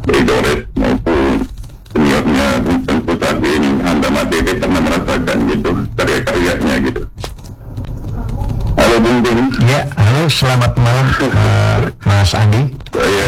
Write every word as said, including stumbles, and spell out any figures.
Edoret maupun seniornya Vincent Putagin, Anda Matete pernah merasakan gitu karya-karyanya gitu. Halo Bung Bung. Ya, halo, selamat malam uh, Mas Andi. Saya